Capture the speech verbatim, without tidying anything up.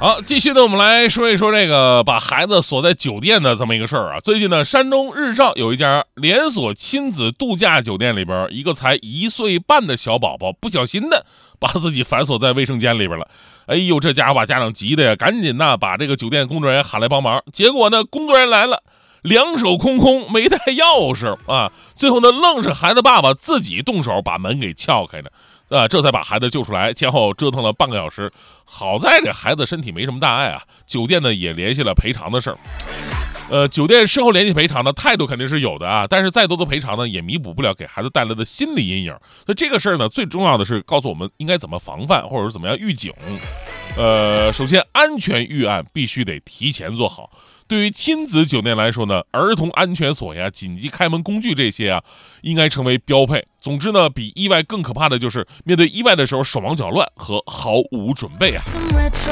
好，继续呢，我们来说一说这个把孩子锁在酒店的这么一个事儿啊。最近呢，山东日照有一家连锁亲子度假酒店里边，一个才一岁半的小宝宝不小心的把自己反锁在卫生间里边了。哎呦，这家伙把家长急的呀，赶紧呐把这个酒店工作人员喊来帮忙。结果呢，工作人员来了，两手空空，没带钥匙啊。最后呢，愣是孩子爸爸自己动手把门给撬开的。啊，这才把孩子救出来，前后折腾了半个小时。好在这孩子身体没什么大碍啊，酒店呢也联系了赔偿的事儿。呃，酒店事后联系赔偿的态度肯定是有的啊，但是再多的赔偿呢，也弥补不了给孩子带来的心理阴影。所以这个事儿呢，最重要的是告诉我们应该怎么防范，或者是怎么样预警。呃，首先安全预案必须得提前做好。对于亲子酒店来说呢，儿童安全锁呀、紧急开门工具这些啊，应该成为标配。总之呢，比意外更可怕的就是面对意外的时候手忙脚乱和毫无准备啊。